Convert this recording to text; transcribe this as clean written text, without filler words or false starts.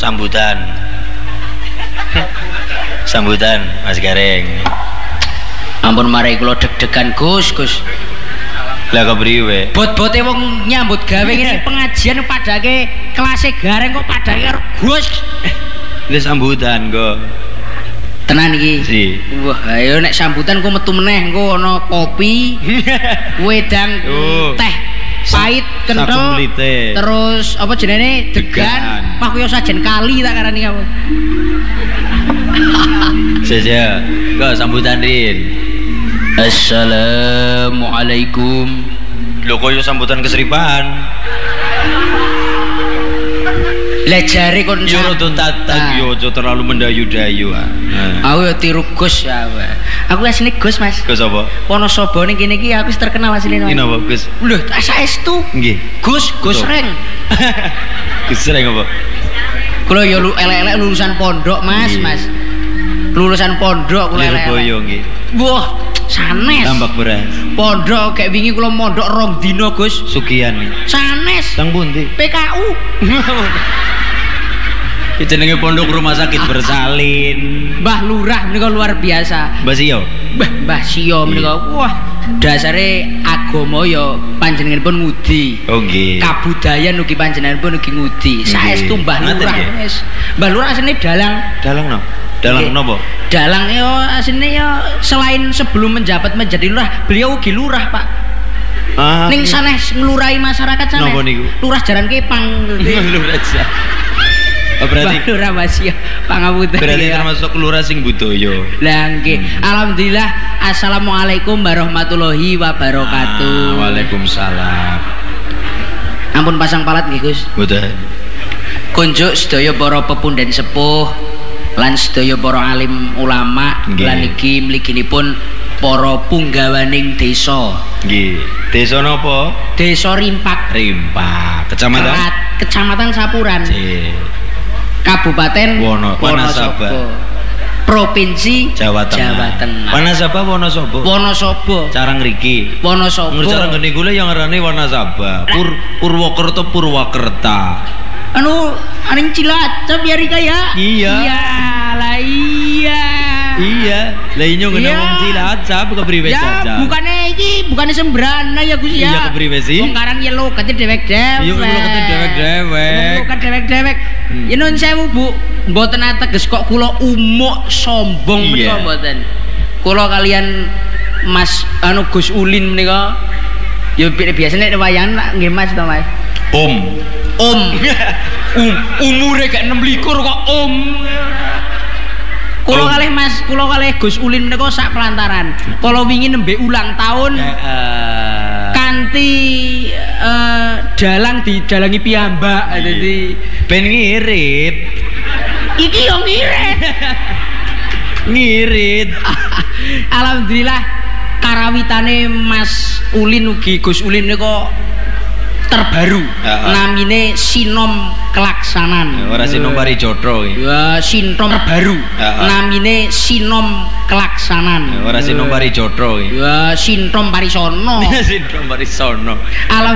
sambutan. Sambutan Mas Gareng. Ampun marai kula deg-degan Gus. Lah kepriwe? Bot-bote wong nyambut gawe ngene pengajian padake kelase Gareng kok padake karo Gus. Iki sambutan kok. Tenan iki. Si. Wah, ayo nek sambutan ku metu meneh engko ana kopi, wedang, teh pahit, kenthel, terus apa jenenge degan. Wah kuwi sajen kali tak karani kamu. Saja, kok sambutan Rin. Assalamualaikum. Lho koyo sambutan keseripan. Lah jare kon yo tuntat yo aja terlalu mendayu-dayu ah. Aku yo tiru Gus ya. Aku asline Gus Mas. Gus apa? Wonosobo ning kene iki aku wis terkenal asline. Iki napa Gus? Lho, saestu. Nggih. Gus Reng. Gus Reng apa? Kula yo elek-elek lulusan pondok Mas. Lulusan pondok kula elek. Lirboyo nggih. Wah, sanes. Tambak beras. Pondok kayak wingi kula mondok 2 dina Gus. Sugihan nih. Sanes. Teng pundi? PKU. Iki jenenge pondok rumah sakit bersalin. Mbah Lurah menika luar biasa. Mbah Sio. Mbah Sio menika wah dasare agama ya panjenenganipun ngudi. Oh nggih. Kabudayan ugi panjenenganipun ugi ngudi. Saestu Mbah Lurah wis. Mbah Lurah asline dalang. Dalang no. Dalang napa? Dalang yo asline yo selain sebelum menjabat menjadi lurah, beliau ugi lurah, Pak. Ning sanes nglurahi masyarakat sanes. Napa niku? Lurah Jaran Kepang. Lurah aja. Oh, berarti lurah Masya Pangapunten. Berarti termasuk lurah sing budaya. Lah nggih. Alhamdulillah. Assalamualaikum warahmatullahi wabarakatuh. Waalaikumsalam. Ampun pasang palat nggih, Gus. Mboten. Kunjuk sedaya para pepundhen sepuh lan sedaya para alim ulama lan iki mliginipun para punggawaning desa. Nggih. Desa napa? Desa Rimpak. Kecamatan? Kecamatan Sapuran. Kabupaten Wonosobo. Provinsi Jawa Tengah. Wonosobo. Carang ngriki. Wonosobo. Carang ngene kula yang ngarane Wonosobo. Purwokerto Purwakerta. Aning Cilacap ya Rika ya? Iya. Iya, lah inyo ngene wong Cilacap kepriwe Ya, saja. bukannya sembrana ya Gus ya. Iya kepriwe sih? Wong karan ya lokate dewek-dewek. Iya lokate dewek-dewek. Lokat dewek-dewek. Ya nun sewu Bu, mboten ateges kok kula umuk sombong menika mboten. Kula kalian Mas Gus Ulin menika ya biasane nek wayangan nggih Mas to Mas. Umure gak 26 kok Kulo kalih Mas, kulo kalih Gus Ulin menika sak pelantaran. Kala wingi nembe ulang tahun kanthi dalang didalangi piyambak dadi ben ngirit. Iki yo ngirit. Ngirit. Alhamdulillah karawitane Mas Ulin ugi Gus Ulin menika terbaru namine Sinom Kelaksanan. Ora Sinom Parijotro iki. Ya Sinom terbaru namine Sinom Kelaksanan. Ora Sinom Parijotro iki. Ya Sinom Parisono. Sinom Parisono.